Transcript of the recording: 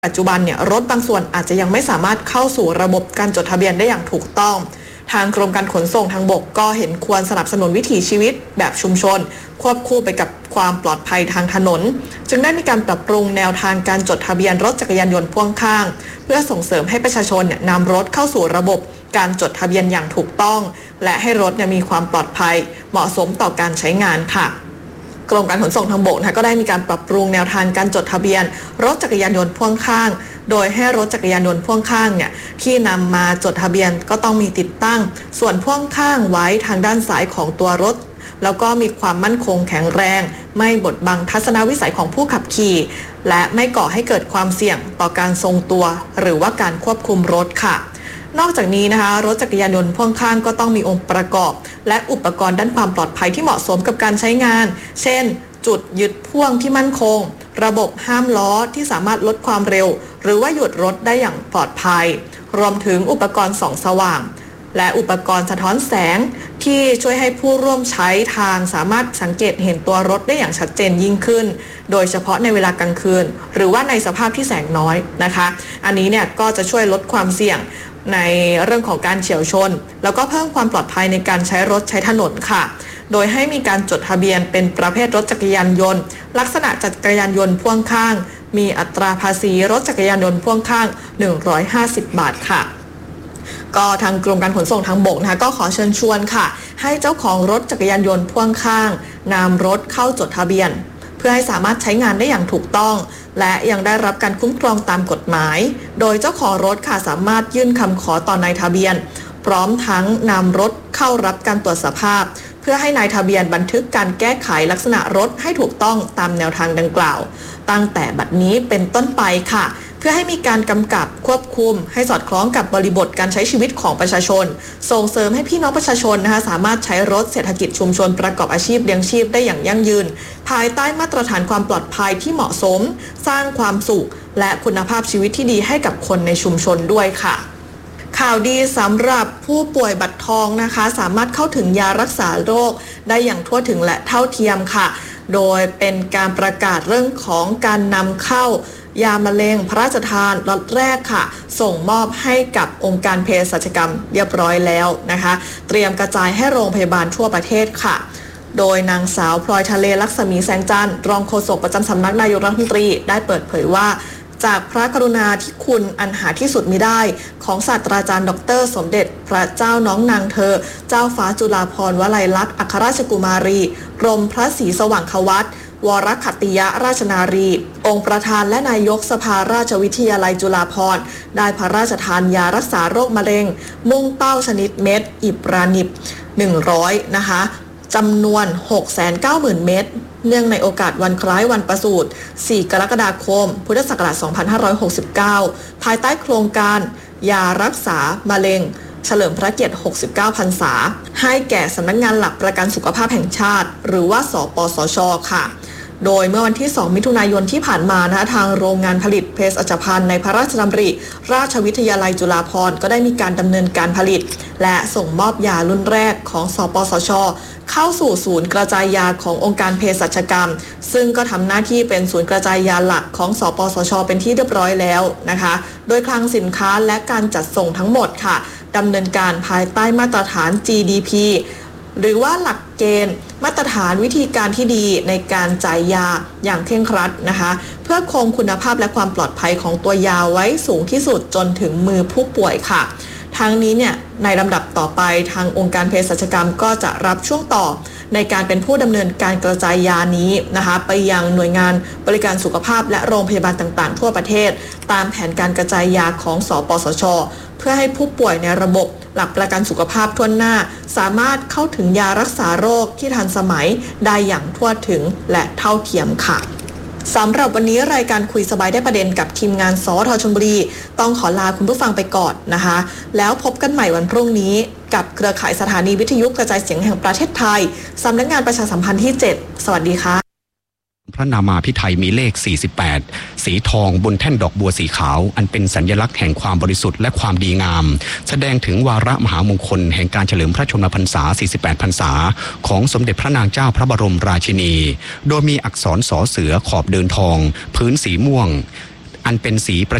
ปัจจุบันเนี่ยรถบางส่วนอาจจะยังไม่สามารถเข้าสู่ระบบการจดทะเบียนได้อย่างถูกต้องทางกรมการขนส่งทางบกก็เห็นควรสนับสนุนวิถีชีวิตแบบชุมชนควบคู่ไปกับความปลอดภัยทางถนนจึงได้มีการปรับปรุงแนวทางการจดทะเบียนรถจักรยานยนต์พ่วงข้างเพื่อส่งเสริมให้ประชาชนนำรถเข้าสู่ระบบการจดทะเบียนอย่างถูกต้องและให้รถมีความปลอดภัยเหมาะสมต่อการใช้งานค่ะกรมการขนส่งทางบกก็ได้มีการปรับปรุงแนวทางการจดทะเบียนรถจักรยานยนต์พ่วงข้างโดยให้รถจักรยานยนต์พ่วงข้างที่นำมาจดทะเบียนก็ต้องมีติดตั้งส่วนพ่วงข้างไว้ทางด้านซ้ายของตัวรถแล้วก็มีความมั่นคงแข็งแรงไม่บดบังทัศนวิสัยของผู้ขับขี่และไม่ก่อให้เกิดความเสี่ยงต่อการทรงตัวหรือว่าการควบคุมรถค่ะนอกจากนี้รถจักรยานยนต์พ่วงข้างก็ต้องมีองค์ประกอบและอุปกรณ์ด้านความปลอดภัยที่เหมาะสมกับการใช้งานเช่นจุดยึดพ่วงที่มั่นคงระบบห้ามล้อที่สามารถลดความเร็วหรือว่าหยุดรถได้อย่างปลอดภัยรวมถึงอุปกรณ์ส่องสว่างและอุปกรณ์สะท้อนแสงที่ช่วยให้ผู้ร่วมใช้ทางสามารถสังเกตเห็นตัวรถได้อย่างชัดเจนยิ่งขึ้นโดยเฉพาะในเวลากลางคืนหรือว่าในสภาพที่แสงน้อยนะคะอันนี้ก็จะช่วยลดความเสี่ยงในเรื่องของการเฉี่ยวชนแล้วก็เพิ่มความปลอดภัยในการใช้รถใช้ถนนค่ะโดยให้มีการจดทะเบียนเป็นประเภทรถจักรยานยนต์ลักษณะจักรยานยนต์พ่วงข้างมีอัตราภาษีรถจักรยานยนต์พ่วงข้าง150 บาทค่ะก็ทางกรมการขนส่งทางบกก็ขอเชิญชวนค่ะให้เจ้าของรถจักรยานยนต์พ่วงข้างนำรถเข้าจดทะเบียนเพื่อให้สามารถใช้งานได้อย่างถูกต้องและยังได้รับการคุ้มครองตามกฎหมายโดยเจ้าของรถค่ะสามารถยื่นคำขอต่อนายทะเบียนพร้อมทั้งนำรถเข้ารับการตรวจสภาพเพื่อให้นายทะเบียนบันทึกการแก้ไขลักษณะรถให้ถูกต้องตามแนวทางดังกล่าวตั้งแต่บัดนี้เป็นต้นไปค่ะเพื่อให้มีการกำกับควบคุมให้สอดคล้องกับบริบทการใช้ชีวิตของประชาชนส่งเสริมให้พี่น้องประชาชนสามารถใช้รถเศรษฐกิจชุมชนประกอบอาชีพเลี้ยงชีพได้อย่างยั่งยืนภายใต้มาตรฐานความปลอดภัยที่เหมาะสมสร้างความสุขและคุณภาพชีวิตที่ดีให้กับคนในชุมชนด้วยค่ะข่าวดีสำหรับผู้ป่วยบัตรทองสามารถเข้าถึงยารักษาโรคได้อย่างทั่วถึงและเท่าเทียมค่ะโดยเป็นการประกาศเรื่องของการนำเข้ายามะเร็งพระราชทานล็อตแรกค่ะส่งมอบให้กับองค์การเภสัชกรรมเรียบร้อยแล้วเตรียมกระจายให้โรงพยาบาลทั่วประเทศค่ะโดยนางสาวพลอยทะเลลักษมีแสงจันทร์รองโฆษกประจำสำนักนายกรัฐมนตรีได้เปิดเผยว่าจากพระกรุณาธิคุณอันหาที่สุดมิได้ของศาสตราจารย์ดร.สมเด็จพระเจ้าน้องนางเธอเจ้าฟ้าจุฬาภรณ์วลัยลักษณ์อัครราชกุมารีกรมพระศรีสว่างควัตรวรคัตติยราชนารีองค์ประธานและนายกสภาราชวิทยาลัยจุฬาภรณ์ได้พระราชทานยารักษาโรคมะเร็งมุ่งเป้าชนิดเม็ดอิบรานิบ100จำนวน 690,000 เม็ดเนื่องในโอกาสวันคล้ายวันประสูติ4 กรกฎาคม พุทธศักราช 2569 ภายใต้โครงการยารักษามะเร็งเฉลิมพระเกียรติ 69 พรรษาให้แก่สำนักงานหลักประกันสุขภาพแห่งชาติหรือว่าสปสช.ค่ะโดยเมื่อวันที่ 2 มิถุนายนที่ผ่านมาทางโรงงานผลิตเภสัชภัณฑ์ในพระราชดำริราชวิทยาลัยจุฬาภรณ์ก็ได้มีการดำเนินการผลิตและส่งมอบยารุ่นแรกของสปสช.เข้าสู่ศูนย์กระจายยาขององค์การเภสัชกรรมซึ่งก็ทำหน้าที่เป็นศูนย์กระจายยาหลักของสปสช.เป็นที่เรียบร้อยแล้วโดยคลังสินค้าและการจัดส่งทั้งหมดค่ะดำเนินการภายใต้มาตรฐาน GDP หรือว่าหลักเกณฑ์มาตรฐานวิธีการที่ดีในการจ่ายยาอย่างเคร่งครัดเพื่อคงคุณภาพและความปลอดภัยของตัวยาไว้สูงที่สุดจนถึงมือผู้ป่วยค่ะทั้งนี้ในลำดับต่อไปทางองค์การเภสัชกรรมก็จะรับช่วงต่อในการเป็นผู้ดำเนินการกระจายยานี้ไปยังหน่วยงานบริการสุขภาพและโรงพยาบาลต่างๆทั่วประเทศตามแผนการกระจายยาของสปสช.เพื่อให้ผู้ป่วยในระบบหลักประกันสุขภาพทั่วหน้าสามารถเข้าถึงยารักษาโรคที่ทันสมัยได้อย่างทั่วถึงและเท่าเทียมค่ะสำหรับวันนี้รายการคุยสบายได้ประเด็นกับทีมงานสทชลบุรีต้องขอลาคุณผู้ฟังไปก่อนแล้วพบกันใหม่วันพรุ่งนี้กับเครือข่ายสถานีวิทยุกระจายเสียงแห่งประเทศไทยสำนักงานประชาสัมพันธ์ที่ 7สวัสดีค่ะพระนามาภิไธยมีเลข48สีทองบนแท่นดอกบัวสีขาวอันเป็นสัญลักษณ์แห่งความบริสุทธิ์และความดีงามแสดงถึงวาระมหามงคลแห่งการเฉลิมพระชนมพรรษา48พรรษาของสมเด็จพระนางเจ้าพระบรมราชินีโดยมีอักษรสอเสือขอบเดินทองพื้นสีม่วงอันเป็นสีประ